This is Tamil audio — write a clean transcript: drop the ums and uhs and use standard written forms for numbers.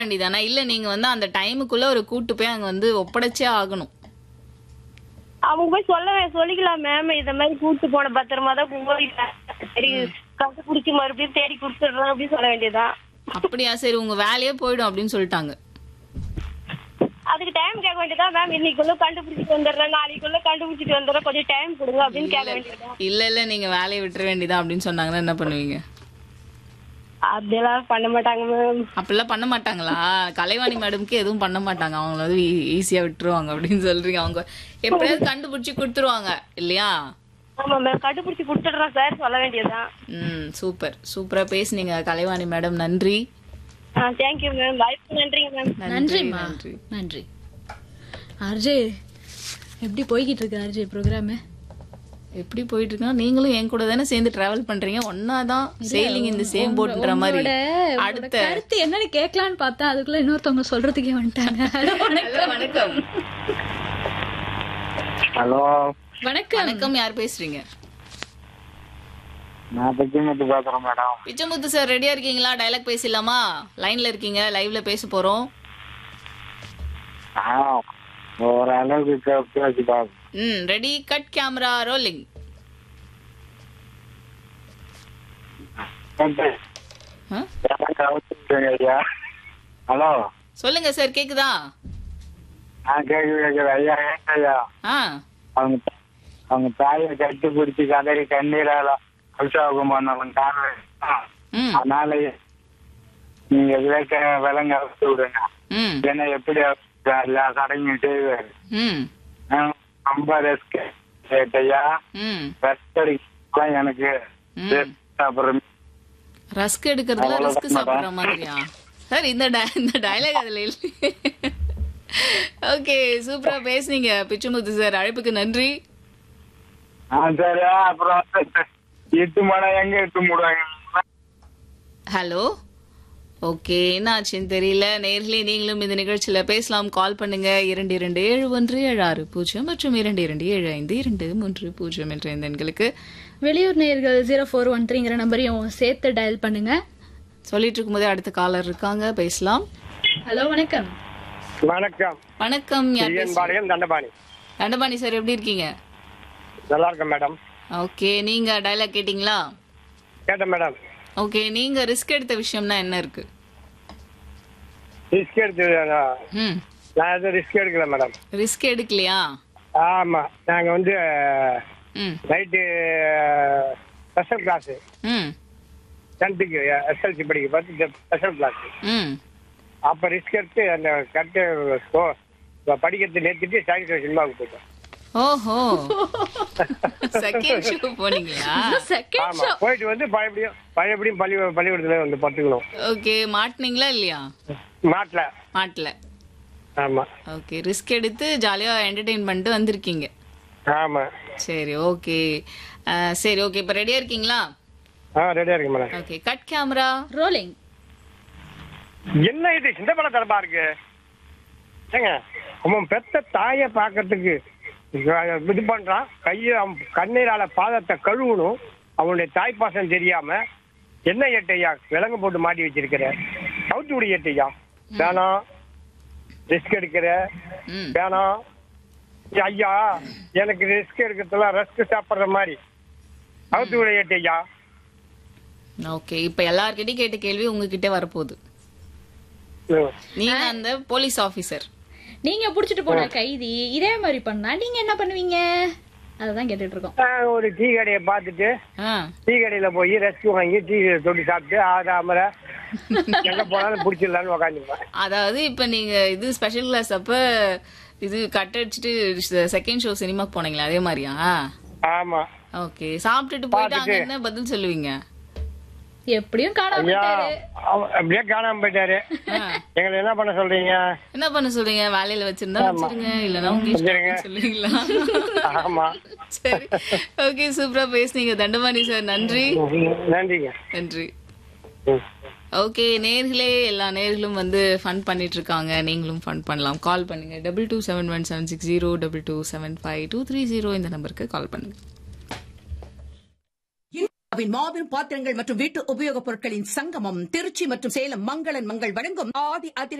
வேண்டியதானே? இல்ல நீங்க வந்து அந்த டைமுக்குள்ள ஒரு கூட்டு போய் அங்க வந்து ஒப்படைச்சே ஆகணும். அவங்க போய் சொல்லிக்கலாம் மேம், இந்த மாதிரி கூட்டு போன பத்திரமா தான் போயிட்டேன். சரி கண்டுபிடிச்சி மறுபடியும் தேடி கொடுத்துடுறேன் அப்படின்னு சொல்ல வேண்டியதுதான். அப்படியா? சரி உங்க வேலையே போயிடும் அப்படின்னு சொல்லிட்டாங்க. அதுக்கு டைம் கேட்க வேண்டியதான் மேம், இன்னைக்குள்ள கண்டுபிடிச்சிட்டு வந்துடுறேன், நாளைக்குள்ள கண்டுபிடிச்சிட்டு வந்துடுறேன், கொஞ்சம் டைம் கொடுங்க அப்படின்னு கேட்க வேண்டியதுதான். இல்ல நீங்க வேலையை விட்டுற வேண்டியதா அப்படின்னு சொன்னாங்கன்னா என்ன பண்ணுவீங்க? அப்படியெல்லாம் பண்ண மாட்டாங்க மேம். அப்படிலாம் பண்ண மாட்டாங்களா? கலைவாணி மேடம்க்கு எதுவும் பண்ண மாட்டாங்க, அவங்கள வந்து ஈஸியா விட்டுருவாங்க அப்படின்னு சொல்றீங்க. அவங்க எப்படியாவது கண்டுபிடிச்சு கொடுத்துருவாங்க இல்லையா? ஆமா மேம், கண்டுபிடிச்சி கொடுத்துடுறேன் சார் சொல்ல வேண்டியதுதான். சூப்பரா பேசுனீங்க கலைவாணி மேடம். நன்றி. தேங்க்யூ மேம், வாய்ப்பு நன்றிங்க மேம். நன்றிம்மா. நன்றி. ஆர்ஜே எப்படி போய்கிட்டு இருக்கு ஆர்ஜே ப்ரோக்ராம்? எப்படி போயிட்டு இருக்கா? நீங்களும் என் கூட தானே சேர்ந்து டிராவல் பண்றீங்க, ஒன்னாதான் சேலிங் இந்த சேம் போட்ன்ற மாதிரி. அடுத்த கருத்து என்னன்னு கேட்கலான்னு பார்த்தா அதுக்குள்ள இன்னொருத்தவங்க சொல்றதுக்கே வந்துட்டாங்க. வணக்கம். ஹலோ வணக்கம். வணக்கம், யார் பேசுறீங்க? நான் பிச்சைமுத்து பேசுறேன் மேடம். பிச்சமுத்து சார் ரெடியா இருக்கீங்களா? டயலாக் பேசிடலாமா? லைன்ல இருக்கீங்க, லைவ்ல பேச போறோம். ஒரு அளவுக்கு பேசிட்டாங்க. Ready, cut, camera, rolling. Hello சொல்லுங்க சார், கேக்குதா? கேக்குது ஐயா. ஐயா ஆ அவங்க தாயை கட்டி பிடிச்சி கதறி கண்ணீரால அபிஷேகம் பண்ணவங்க. அதனால நீங்க விலங்க அழைச்சு விடுங்க. ஏன்னா எப்படி எல்லா சடங்கும் செய்வாரு. ரொம்ப ரெஸ்க் ஐயா. ரெஸ்க் எடுக்கலாம் எனக்கு. சாப்பிடுற ரஸ்க் எடுக்கிறதுல ரிஸ்க் சாப்பிடுற மாதிரியா சார்? இந்த டயலாக் அதுல இல்ல. ஓகே, சூப்பரா பேசுனீங்க பிச்சமுத்து சார். அழைப்புக்கு நன்றி. சரி, அப்புறம் 8 மணி எங்க 8 மூடுவாங்க. ஹலோ, ஓகே, என்ன ஆச்சுன்னு தெரியல. நேர்களே நீங்களும் இந்த நிகழ்ச்சியில பேசலாம். கால் பண்ணுங்க 227176 மற்றும் 227523 என்ற இந்த எண்களுக்கு. வெளியூர் நேயர்கள் 0413 நம்பரையும் சேர்த்து டயல் பண்ணுங்க. சொல்லிட்டு இருக்கும்போதே அடுத்த காலர் இருக்காங்க, பேசலாம். ஹலோ வணக்கம். வணக்கம். வணக்கம், யார் பேசுறீங்க? தண்டபாணி. தண்டபாணி சார், எப்படி இருக்கீங்க? நல்லா இருக்கேன் மேடம். ஓகே, நீங்க டயலாக் கேட்டீங்களா? கேட்டேன் மேடம். ஓகே, நீங்க ரிஸ்க் எடுத்த விஷயம்னா என்ன இருக்கு? ரிஸ்க் எடுத்து நான் எதுவும் ரிஸ்க் எடுக்கல மேடம். ரிஸ்க் எடுக்கலையா? ஆமா, நாங்க வந்து night special class 10th SLC படிக்க பார்த்து ஸ்பெஷல் கிளாஸ். அப்ப ரிஸ்க் எடுத்து அந்த கட்டு படிக்கிறது நிறுத்திட்டு சாயங்காலம் சினிமாவுக்கு போயிட்டோம். ஓஹோ, செகண்ட் ஷோ போனீங்களா? ஆமா, போயிட்டு வந்து பழையபடியும் பள்ளிக்கூடத்துல வந்து பத்துக்கணும். ஓகே, மாட்டினீங்களா இல்லையா? மாட்டல. ஆமா. ஓகே, ரிஸ்க் எடுத்து ஜாலியா என்டர்டெயின் பண்ணிட்டு வந்திருக்கீங்க. ஆமா. சரி, ஓகே. சரி, ஓகே, இப்ப ரெடியா இருக்கீங்களா? ரெடியா இருக்கு madam. Okay, cut, camera, rolling. என்ன இது சின்ன படம் தரமா இருக்கு? ஏங்க, அவன் பெத்த தாயை பாக்கிறதுக்கு இது பண்றான். கண்ணீரால பாதத்தை கழுவணும். அவனுடைய தாய்ப்பாசம் தெரியாம என்ன ஏட்டையா விலங்கு போட்டு மாட்டி வச்சிருக்கிற? சவுத்து விட ஏட்டையா. வேணாம், ரிஸ்க் எடுக்கிற வேணாம் ஐயா. எனக்கு ரிஸ்க் எடுக்கிறதுல ரஸ்க் சாப்பிடுற மாதிரி சவுத்து விட ஏட்டையா. ஓகே, இப்ப எல்லார்கிட்டயும் கேட்ட கேள்வி உங்ககிட்ட வரப்போகுது. நீங்க அந்த போலீஸ் ஆபீசர், நீங்க புடிச்சிட்டு போன கைதி இதே மாதிரி பண்ணா நீங்க என்ன பண்ணுவீங்க? அததான் கேட்டுட்டு இருக்கோம். ஒரு டீ கடையை பார்த்துட்டு டீ கடையில போய் ரெஸ்க் வாங்கி டீ தொட்டி சாப்பிட்டு ஆதாமர எங்க போனாலும் பிடிச்சிடலான்னு உக்காந்துருப்பேன். அதாவது இப்ப நீங்க இது ஸ்பெஷல் கிளாஸ் அப்ப இது கட் அடிச்சுட்டு செகண்ட் ஷோ சினிமாக்கு போனீங்களா? அதே மாதிரியா? ஆமா. ஓகே, சாப்பிட்டுட்டு போயிட்டு அங்க என்ன பதில் சொல்லுவீங்க? எப்படியும் காணாம போயிட்டாரு. அப்படியே காணாம போயிட்டாரு. எங்களை என்ன பண்ண சொல்றீங்க? என்ன பண்ண சொல்றீங்க? வேலையில வச்சிருந்தா வச்சிருங்க, இல்லன்னா உங்க இஷ்டம் சொல்லுவீங்களா? ஆமா. சரி, ஓகே, சூப்பரா பேசுனீங்க தண்டபாணி சார். நன்றி. நன்றிங்க. நன்றி. ஓகே, நேர்களே எல்லா நேர்களும் வந்து ஃபன் பண்ணிட்டு இருக்காங்க. நீங்களும் ஃபன் பண்ணலாம். கால் பண்ணுங்க 227176 227523 இந்த நம்பருக்கு கால் பண்ணுங்க. மாபெரும் பாத்திரங்கள் மற்றும் வீட்டு உபயோகப் பொருட்களின் சங்கமம் திருச்சி மற்றும் சேலம் மங்களன் மங்கள் வழங்கும் ஆதி அதிர